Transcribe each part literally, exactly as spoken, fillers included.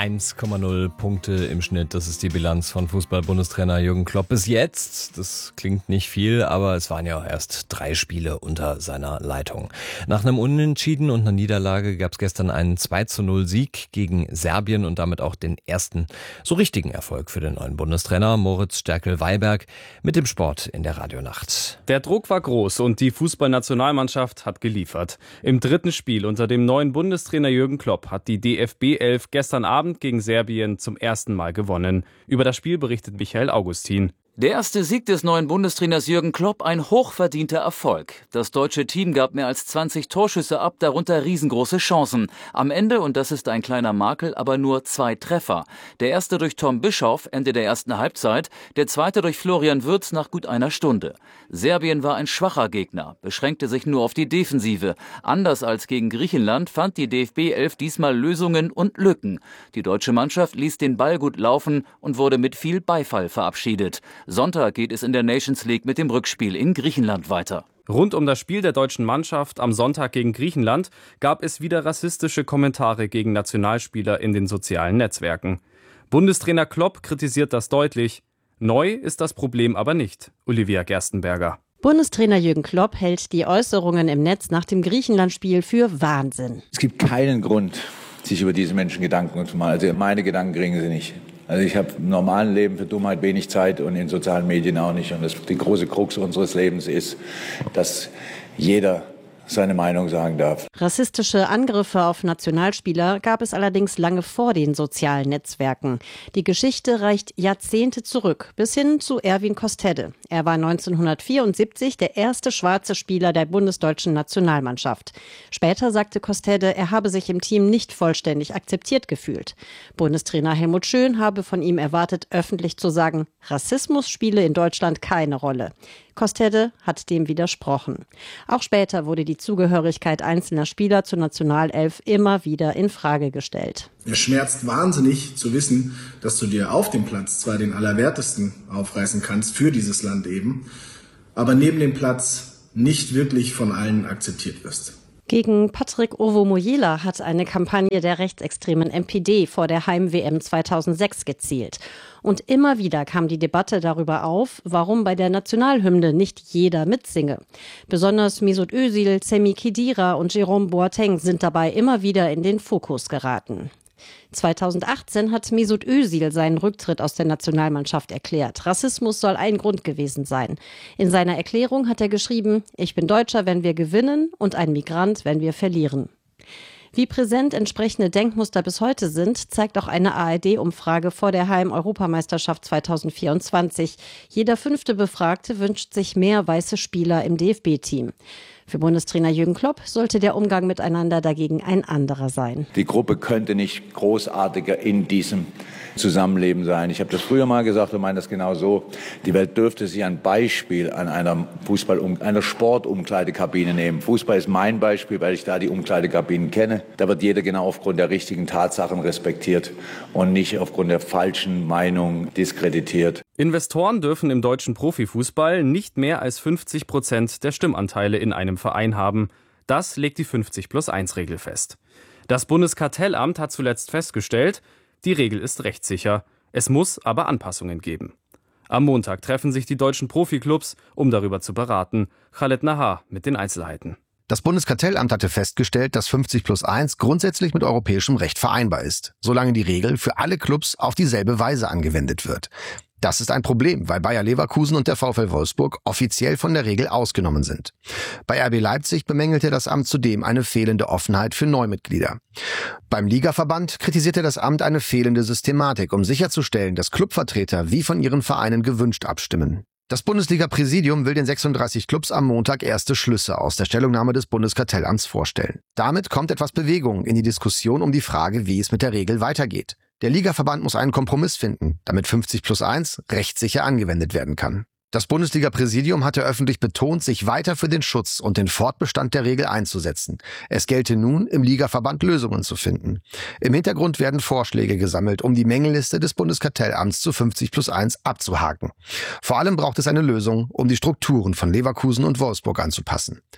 eins Komma null Punkte im Schnitt, das ist die Bilanz von Fußball-Bundestrainer Jürgen Klopp bis jetzt. Das klingt nicht viel, aber es waren ja auch erst drei Spiele unter seiner Leitung. Nach einem Unentschieden und einer Niederlage gab es gestern einen zwei zu null Sieg gegen Serbien und damit auch den ersten so richtigen Erfolg für den neuen Bundestrainer Moritz Stärkel-Weyberg mit dem Sport in der Radionacht. Der Druck war groß und die Fußballnationalmannschaft hat geliefert. Im dritten Spiel unter dem neuen Bundestrainer Jürgen Klopp hat die D F B elf gestern Abend gegen Serbien zum ersten Mal gewonnen. Über das Spiel berichtet Michael Augustin. Der erste Sieg des neuen Bundestrainers Jürgen Klopp, ein hochverdienter Erfolg. Das deutsche Team gab mehr als zwanzig Torschüsse ab, darunter riesengroße Chancen. Am Ende, und das ist ein kleiner Makel, aber nur zwei Treffer. Der erste durch Tom Bischoff Ende der ersten Halbzeit, der zweite durch Florian Wirtz nach gut einer Stunde. Serbien war ein schwacher Gegner, beschränkte sich nur auf die Defensive. Anders als gegen Griechenland fand die D F B elf diesmal Lösungen und Lücken. Die deutsche Mannschaft ließ den Ball gut laufen und wurde mit viel Beifall verabschiedet. Sonntag geht es in der Nations League mit dem Rückspiel in Griechenland weiter. Rund um das Spiel der deutschen Mannschaft am Sonntag gegen Griechenland gab es wieder rassistische Kommentare gegen Nationalspieler in den sozialen Netzwerken. Bundestrainer Klopp kritisiert das deutlich. Neu ist das Problem aber nicht. Olivia Gerstenberger. Bundestrainer Jürgen Klopp hält die Äußerungen im Netz nach dem Griechenland-Spiel für Wahnsinn. Es gibt keinen Grund, sich über diese Menschen Gedanken zu machen. Also meine Gedanken kriegen sie nicht. Also ich habe im normalen Leben für Dummheit wenig Zeit und in sozialen Medien auch nicht. Und das, die große Krux unseres Lebens ist, dass jeder seine Meinung sagen darf. Rassistische Angriffe auf Nationalspieler gab es allerdings lange vor den sozialen Netzwerken. Die Geschichte reicht Jahrzehnte zurück, bis hin zu Erwin Kostede. Er war neunzehnhundertvierundsiebzig der erste schwarze Spieler der bundesdeutschen Nationalmannschaft. Später sagte Kostede, er habe sich im Team nicht vollständig akzeptiert gefühlt. Bundestrainer Helmut Schön habe von ihm erwartet, öffentlich zu sagen, Rassismus spiele in Deutschland keine Rolle. Kostede hat dem widersprochen. Auch später wurde die Zugehörigkeit einzelner Spieler zur Nationalelf immer wieder in Frage gestellt. Es schmerzt wahnsinnig zu wissen, dass du dir auf dem Platz zwar den Allerwertesten aufreißen kannst, für dieses Land eben, aber neben dem Platz nicht wirklich von allen akzeptiert wirst. Gegen Patrick Ovomoyela hat eine Kampagne der rechtsextremen M P D vor der Heim-W M zweitausendsechs gezielt. Und immer wieder kam die Debatte darüber auf, warum bei der Nationalhymne nicht jeder mitsinge. Besonders Mesut Özil, Semi Khedira und Jerome Boateng sind dabei immer wieder in den Fokus geraten. zweitausendachtzehn hat Mesut Özil seinen Rücktritt aus der Nationalmannschaft erklärt. Rassismus soll ein Grund gewesen sein. In seiner Erklärung hat er geschrieben, ich bin Deutscher, wenn wir gewinnen und ein Migrant, wenn wir verlieren. Wie präsent entsprechende Denkmuster bis heute sind, zeigt auch eine A R D-Umfrage vor der Heim-Europameisterschaft zweitausendvierundzwanzig. Jeder fünfte Befragte wünscht sich mehr weiße Spieler im D F B-Team. Für Bundestrainer Jürgen Klopp sollte der Umgang miteinander dagegen ein anderer sein. Die Gruppe könnte nicht großartiger in diesem Zusammenleben sein. Ich habe das früher mal gesagt und meine das genau so. Die Welt dürfte sich ein Beispiel an einer Fußball, einer Sportumkleidekabine nehmen. Fußball ist mein Beispiel, weil ich da die Umkleidekabinen kenne. Da wird jeder genau aufgrund der richtigen Tatsachen respektiert und nicht aufgrund der falschen Meinung diskreditiert. Investoren dürfen im deutschen Profifußball nicht mehr als fünfzig Prozent der Stimmanteile in einem Verein haben. Das legt die fünfzig plus eins Regel fest. Das Bundeskartellamt hat zuletzt festgestellt, die Regel ist rechtssicher. Es muss aber Anpassungen geben. Am Montag treffen sich die deutschen Profiklubs, um darüber zu beraten. Khaled Nahar mit den Einzelheiten. Das Bundeskartellamt hatte festgestellt, dass fünfzig plus eins grundsätzlich mit europäischem Recht vereinbar ist, solange die Regel für alle Clubs auf dieselbe Weise angewendet wird. Das ist ein Problem, weil Bayer Leverkusen und der VfL Wolfsburg offiziell von der Regel ausgenommen sind. Bei R B Leipzig bemängelte das Amt zudem eine fehlende Offenheit für Neumitglieder. Beim Ligaverband kritisierte das Amt eine fehlende Systematik, um sicherzustellen, dass Clubvertreter wie von ihren Vereinen gewünscht abstimmen. Das Bundesliga-Präsidium will den sechsunddreißig Clubs am Montag erste Schlüsse aus der Stellungnahme des Bundeskartellamts vorstellen. Damit kommt etwas Bewegung in die Diskussion um die Frage, wie es mit der Regel weitergeht. Der Ligaverband muss einen Kompromiss finden, damit fünfzig plus eins rechtssicher angewendet werden kann. Das Bundesliga-Präsidium hatte öffentlich betont, sich weiter für den Schutz und den Fortbestand der Regel einzusetzen. Es gelte nun, im Ligaverband Lösungen zu finden. Im Hintergrund werden Vorschläge gesammelt, um die Mängelliste des Bundeskartellamts zu fünfzig plus eins abzuhaken. Vor allem braucht es eine Lösung, um die Strukturen von Leverkusen und Wolfsburg anzupassen.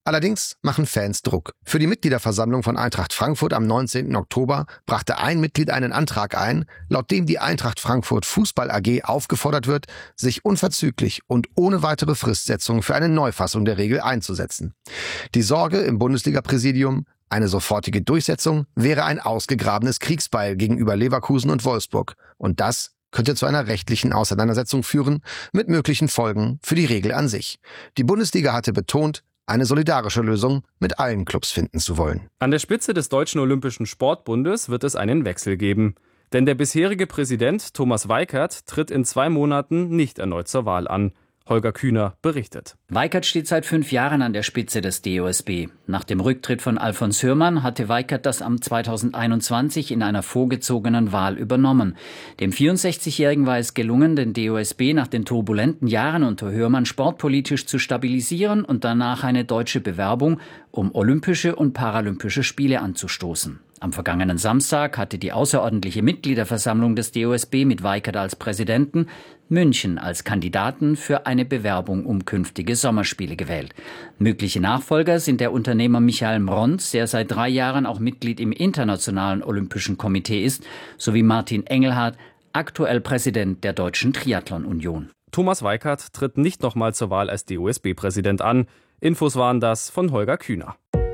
Allerdings machen Fans Druck. Für die Mitgliederversammlung von Eintracht Frankfurt am neunzehnten Oktober brachte ein Mitglied einen Antrag ein, laut dem die Eintracht Frankfurt Fußball A G aufgefordert wird, sich unverzüglich und ohne weitere Fristsetzung für eine Neufassung der Regel einzusetzen. Die Sorge im Bundesliga-Präsidium: eine sofortige Durchsetzung wäre ein ausgegrabenes Kriegsbeil gegenüber Leverkusen und Wolfsburg. Und das könnte zu einer rechtlichen Auseinandersetzung führen, mit möglichen Folgen für die Regel an sich. Die Bundesliga hatte betont, eine solidarische Lösung mit allen Clubs finden zu wollen. An der Spitze des Deutschen Olympischen Sportbundes wird es einen Wechsel geben. Denn der bisherige Präsident Thomas Weikert tritt in zwei Monaten nicht erneut zur Wahl an. Holger Kühner berichtet. Weikert steht seit fünf Jahren an der Spitze des D O S B. Nach dem Rücktritt von Alfons Hürmann hatte Weikert das Amt zweitausendeinundzwanzig in einer vorgezogenen Wahl übernommen. Dem vierundsechzigjährigen war es gelungen, den D O S B nach den turbulenten Jahren unter Hürmann sportpolitisch zu stabilisieren und danach eine deutsche Bewerbung um Olympische und Paralympische Spiele anzustoßen. Am vergangenen Samstag hatte die außerordentliche Mitgliederversammlung des D O S B mit Weikert als Präsidenten München als Kandidaten für eine Bewerbung um künftige Sommerspiele gewählt. Mögliche Nachfolger sind der Unternehmer Michael Mronz, der seit drei Jahren auch Mitglied im Internationalen Olympischen Komitee ist, sowie Martin Engelhardt, aktuell Präsident der Deutschen Triathlon-Union. Thomas Weikert tritt nicht nochmal zur Wahl als D O S B-Präsident an. Infos waren das von Holger Kühner.